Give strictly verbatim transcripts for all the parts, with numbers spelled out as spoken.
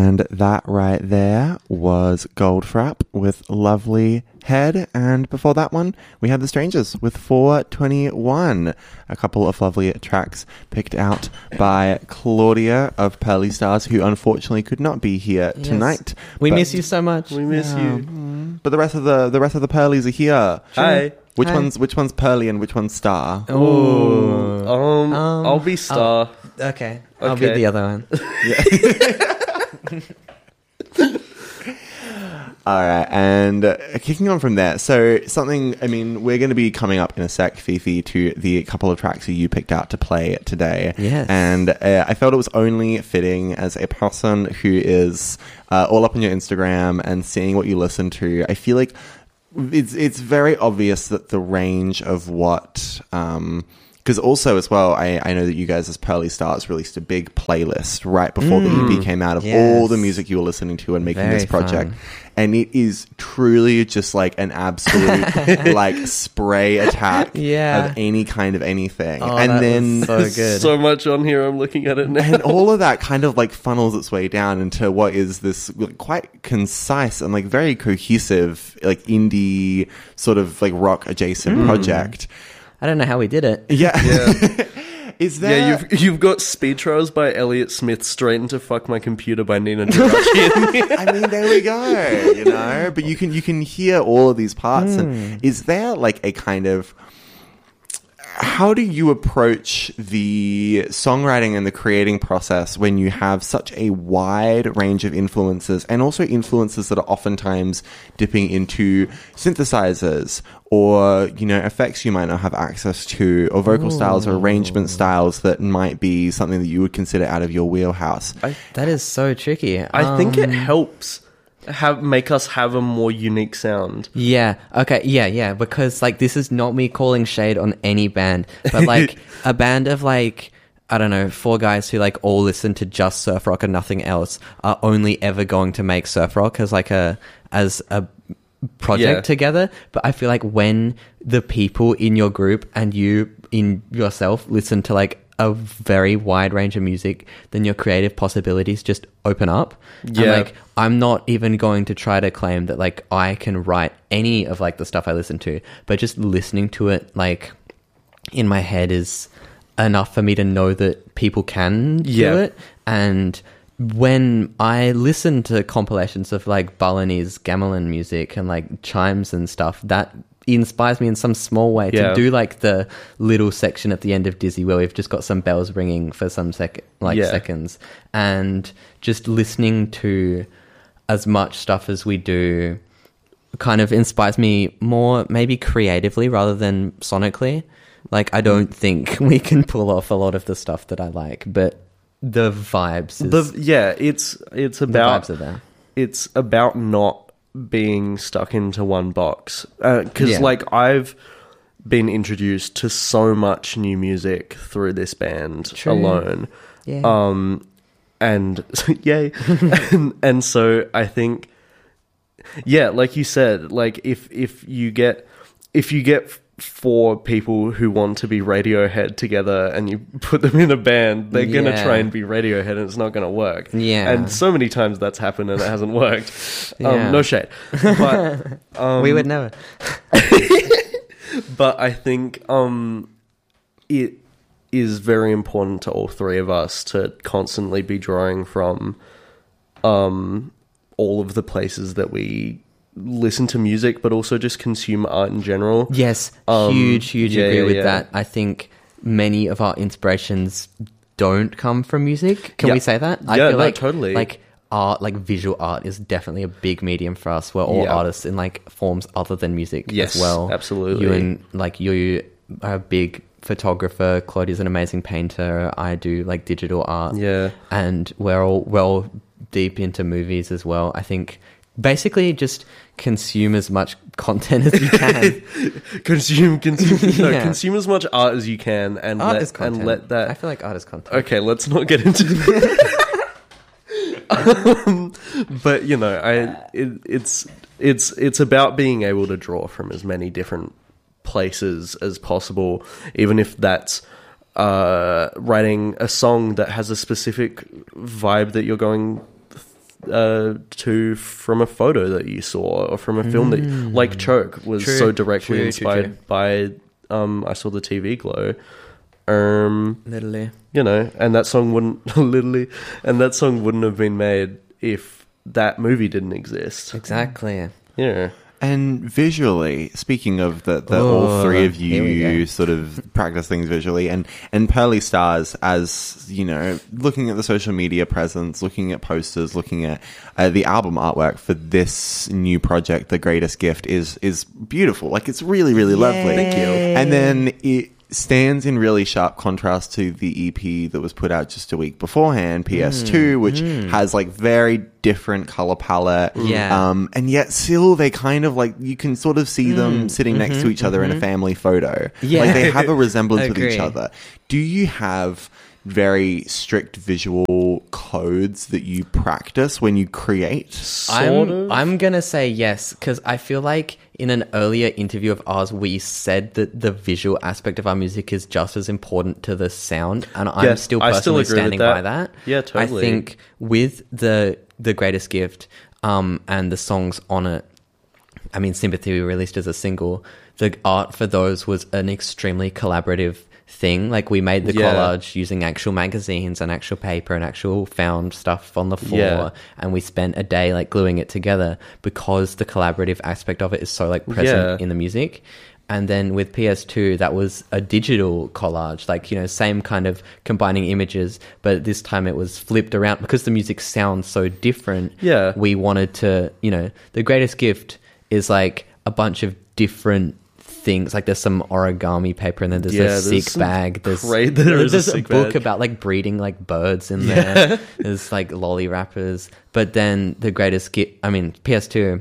And that right there was Goldfrapp with Lovely Head. And before that one, we had The Strangers with four twenty-one. A couple of lovely tracks picked out by Claudia of Pearly Stars, who unfortunately could not be here yes. tonight. We miss you so much. We miss yeah. you. Mm. But the rest of the the rest of the Pearlies are here. Hi. Which Hi. one's which one's Pearly and which one's Star? Oh, um, Um, I'll be Star. Oh, okay. I'll be Okay. the other one. All right, and uh, kicking on from there, so something, I mean, we're going to be coming up in a sec, Fifi, to the couple of tracks that you picked out to play today. Yes. And uh, I felt it was only fitting as a person who is uh, all up on your Instagram and seeing what you listen to. I feel like it's it's very obvious that the range of what... Um, Because also, as well, I, I know that you guys as Pearly Stars released a big playlist right before Mm, the E P came out of yes. all the music you were listening to and making Very this project. fun. And it is truly just like an absolute like spray attack Yeah. of any kind of anything. Oh, and that then was so good. So much on here. I'm looking at it now. and all of that kind of like funnels its way down into what is this like, quite concise and like very cohesive like indie sort of like rock adjacent Mm. project. I don't know how we did it. Yeah. Yeah. Is there... Yeah, you've you've got Speed Trials by Elliott Smith, Straight into Fuck My Computer by Nina Geraci. I mean, there we go, you know? But you can you can hear all of these parts. Mm. And is there like a kind of... How do you approach the songwriting and the creating process when you have such a wide range of influences and also influences that are oftentimes dipping into synthesizers or, you know, effects you might not have access to or vocal Ooh. styles or arrangement styles that might be something that you would consider out of your wheelhouse? I, That is so tricky. I think it Um, helps have make us have a more unique sound. Yeah. Okay. Yeah. Yeah. Because like this is not me calling shade on any band, but like a band of like I don't know four guys who like all listen to just surf rock and nothing else are only ever going to make surf rock as like a as a project Yeah. together. But I feel like when the people in your group and you in yourself listen to like a very wide range of music, then your creative possibilities just open up. Yeah. And like I'm not even going to try to claim that like I can write any of like the stuff I listen to, but just listening to it like in my head is enough for me to know that people can do Yeah. it. And when I listen to compilations of like Balinese gamelan music and like chimes and stuff, that inspires me in some small way Yeah. to do like the little section at the end of Dizzy where we've just got some bells ringing for some sec like Yeah. seconds, and just listening to as much stuff as we do kind of inspires me more maybe creatively rather than sonically. Like I don't think we can pull off a lot of the stuff that I like, but the vibes is, The yeah, it's it's the about vibes are there. it's about not being stuck into one box because Yeah. like I've been introduced to so much new music through this band True. alone. Yeah. Um, and yay. and, and so I think, yeah, like you said, like if, if you get, if you get four people who want to be Radiohead together and you put them in a band, they're going to Yeah. try and be Radiohead and it's not going to work. Yeah. And so many times that's happened and it hasn't worked. Yeah. Um, no shade. But, um, we would never. but I think um, it is very important to all three of us to constantly be drawing from um, all of the places that we listen to music, but also just consume art in general. Yes, Um, huge, huge yeah, agree yeah, with yeah. that. I think many of our inspirations don't come from music. Can Yeah. we say that? I Yeah, feel no, like, totally. Like art, like visual art is definitely a big medium for us. We're all Yeah. artists in like forms other than music Yes, as well. absolutely. You and like you are a big photographer. Claudia's an amazing painter. I do like digital art. Yeah. And we're all well deep into movies as well. I think basically just consume as much content as you can. consume, consume, no, Yeah. consume as much art as you can, and Art let is content. and let that. I feel like art is content. Okay, let's not get into um, but you know, I it, it's it's it's about being able to draw from as many different places as possible, even if that's uh, writing a song that has a specific vibe that you're going uh, to from a photo that you saw or from a film that, like Choke, was True, so directly true, true, inspired true. by. Um, I saw the T V Glow. Um, Literally. you know, and that song wouldn't literally, and that song wouldn't have been made if that movie didn't exist. Exactly. Yeah. And visually, speaking of the, the Oh, all three of here we go. you sort of practice things visually, and, and Pearly Stars, as, you know, looking at the social media presence, looking at posters, looking at uh, the album artwork for this new project, The Greatest Gift, is, is beautiful. Like, it's really, really lovely. Thank you. And then it stands in really sharp contrast to the E P that was put out just a week beforehand, P S two, which has like very different color palette. Yeah. Um, and yet still they kind of like, you can sort of see them sitting next to each other in a family photo. Yeah. Like they have a resemblance with each Agree. other. Do you have very strict visual codes that you practice when you create? Sort I'm of. I'm gonna say yes because I feel like in an earlier interview of ours we said that the visual aspect of our music is just as important to the sound, and I'm Yes, still I still personally agree with standing that. by that. Yeah, totally. I think with the the Greatest Gift um, and the songs on it, I mean, Sympathy we released as a single. The art for those was an extremely collaborative thing. Like we made the Yeah. collage using actual magazines and actual paper and actual found stuff on the floor, Yeah. and we spent a day like gluing it together because the collaborative aspect of it is so like present Yeah. in the music. And then with P S two, that was a digital collage, like, you know, same kind of combining images, but this time it was flipped around because the music sounds so different. Yeah. We wanted to, you know, The Greatest Gift is like a bunch of different things. Like there's some origami paper, and then there's Yeah, a there's sick some bag. There's, cra- there is a there's a, sick book bag. about like breeding like birds in there. There's like lolly wrappers. But then The Greatest Gift, I mean, P S two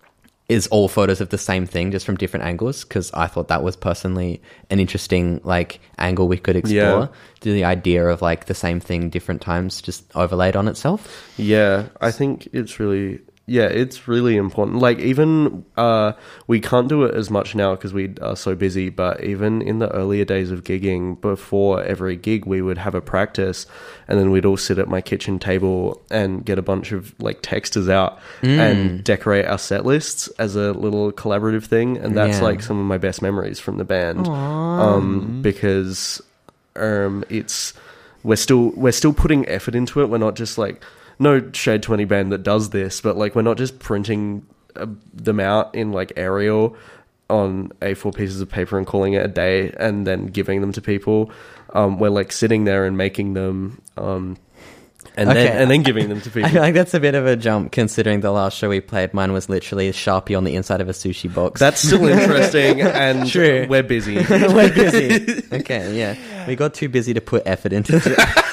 is all photos of the same thing, just from different angles, because I thought that was personally an interesting like angle we could explore. Yeah. The idea of like the same thing different times just overlaid on itself. Yeah, I think it's really, yeah, it's really important. Like even, uh, we can't do it as much now because we are so busy, but even in the earlier days of gigging, before every gig, we would have a practice, and then we'd all sit at my kitchen table and get a bunch of like texters out and decorate our set lists as a little collaborative thing. And that's Yeah. like some of my best memories from the band. Um, because, um, it's, we're still, we're still putting effort into it. We're not just like, no Shade twenty band that does this, but like we're not just printing uh, them out in like Arial on A four pieces of paper and calling it a day and then giving them to people. Um, we're like sitting there and making them, um, and Okay. then and then giving them to I people. feel like that's a bit of a jump considering the last show we played, mine was literally a Sharpie on the inside of a sushi box. That's still interesting, and True. we're busy. We're busy. Okay, yeah. We got too busy to put effort into it.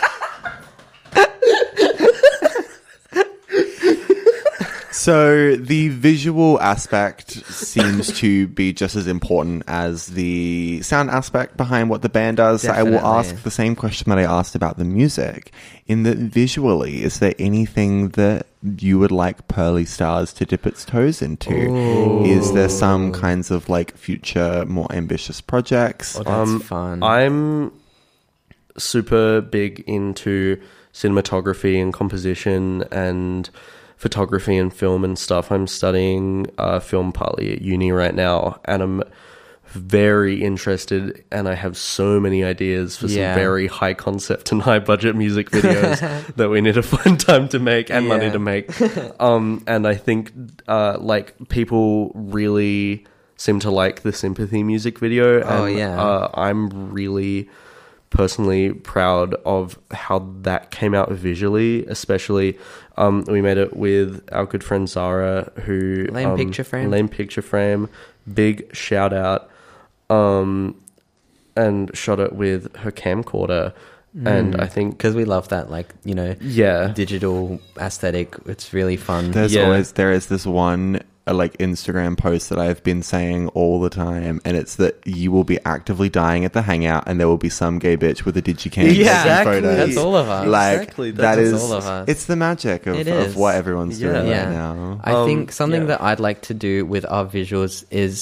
So the visual aspect seems to be just as important as the sound aspect behind what the band does. So I will Definitely. ask the same question that I asked about the music. In that visually, is there anything that you would like Pearly Stars to dip its toes into? Ooh. Is there some kinds of like future, more ambitious projects? Oh, that's Um, fun. I'm super big into cinematography and composition and photography and film and stuff. I'm studying uh, film partly at uni right now, and I'm very interested, and I have so many ideas for Yeah. some very high concept and high budget music videos that we need to find time to make and money Yeah. to make. Um, and I think uh, like people really seem to like the Sympathy music video. Oh, and, yeah. Uh, I'm really personally proud of how that came out visually, especially um, we made it with our good friend Zara, who Lame um, Picture Frame. Lame Picture Frame, big shout out, um, and shot it with her camcorder, and I think Because we love that, like, you know, yeah, digital aesthetic. It's really fun. There's Yeah. always there is this one uh, like Instagram post that I've been saying all the time, and it's that you will be actively dying at the hangout, and there will be some gay bitch with a digicam taking Exactly. photos. That's all of us. Like Exactly. that That's is all of us. it's the magic of, It of is. what everyone's Yeah. doing Yeah. right now. I Um, think something yeah. that I'd like to do with our visuals is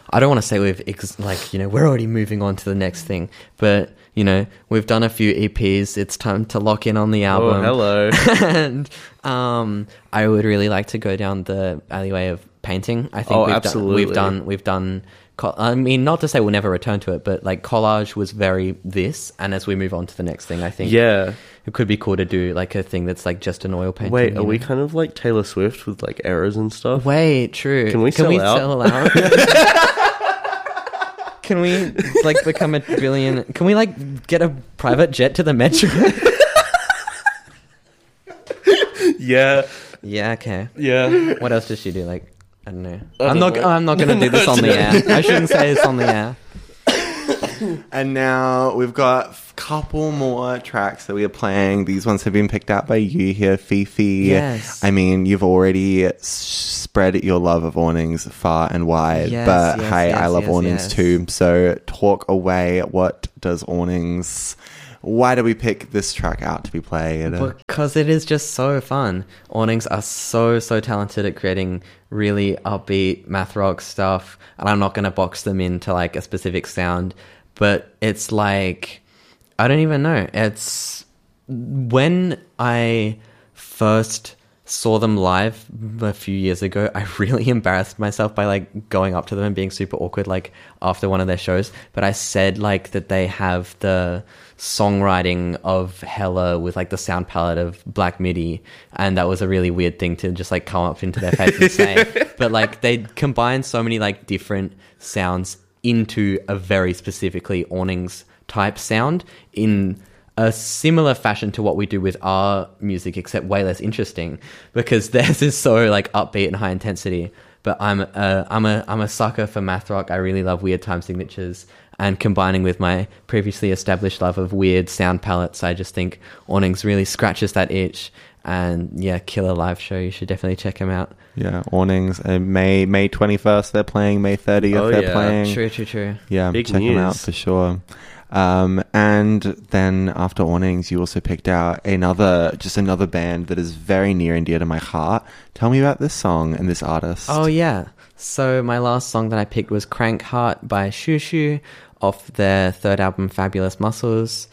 I don't want to say we've ex- like you know we're already moving on to the next thing, but you know we've done a few E Ps. It's time to lock in on the album. Oh, hello. And um, I would really like to go down the alleyway of painting. I think Oh, we've absolutely. done we've done we've done. Co- I mean, not to say we'll never return to it, but like collage was very this. And as we move on to the next thing, I think Yeah. it could be cool to do like a thing that's like just an oil painting. Wait, you are we know? kind of like Taylor Swift with like errors and stuff? Wait, true. Can we Can we sell sell out? Can we like become a billion? Can we like get a private jet to the metro? Yeah. Yeah. Okay. Yeah. What else does she do? Like I don't know. I I'm don't not. know. I'm not going to do this on the air. I shouldn't say this on the air. And now we've got a couple more tracks that we are playing. These ones have been picked out by you here, Fifi. Yes. I mean, you've already s- spread your love of awnings far and wide. Yes, but yes, hey, yes, I love yes, awnings yes. too. So talk away. What does awnings... Why do we pick this track out to be played? Because it is just so fun. Awnings are so, so talented at creating really upbeat math rock stuff. And I'm not going to box them into like a specific sound. But it's like, I don't even know. It's when I first saw them live a few years ago, I really embarrassed myself by like going up to them and being super awkward like after one of their shows. But I said like that they have the songwriting of Hella with like the sound palette of Black Midi, and that was a really weird thing to just like come up into their face and say. But like they combine so many like different sounds into a very specifically awnings type sound in a similar fashion to what we do with our music, except way less interesting, because theirs is so like upbeat and high intensity. But I'm a, I'm a, I'm a sucker for math rock. I really love weird time signatures, and combining with my previously established love of weird sound palettes, I just think awnings really scratches that itch. And yeah, killer live show. You should definitely check them out. Yeah, awnings. Uh, May May twenty-first they're playing. May thirtieth Oh, they're yeah. playing. True, true, true. Yeah, Big check them out news. for sure. Um, and then after awnings, you also picked out another, just another band that is very near and dear to my heart. Tell me about this song and this artist. Oh yeah. So my last song that I picked was Crank Heart by Shoo Shoo off their third album Fabulous Muscles.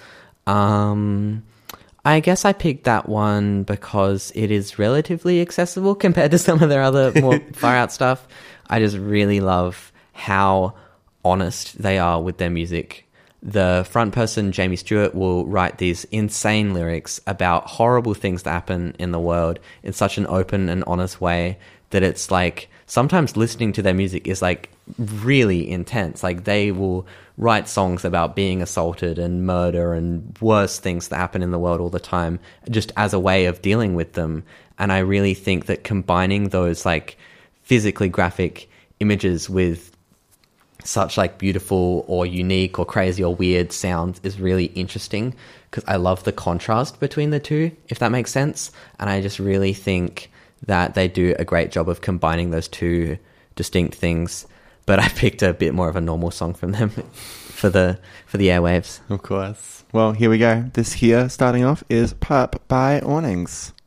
Um, I guess I picked that one because it is relatively accessible compared to some of their other more far out stuff. I just really love how honest they are with their music. The front person, Jamie Stewart, will write these insane lyrics about horrible things that happen in the world in such an open and honest way that it's like sometimes listening to their music is like really intense. Like they will write songs about being assaulted and murder and worse things that happen in the world all the time, just as a way of dealing with them. And I really think that combining those like physically graphic images with such like beautiful or unique or crazy or weird sounds is really interesting, because I love the contrast between the two, if that makes sense. And I just really think that they do a great job of combining those two distinct things. But I picked a bit more of a normal song from them for the for the airwaves. Of course. Well, here we go. This here, starting off, is Pup by Awnings.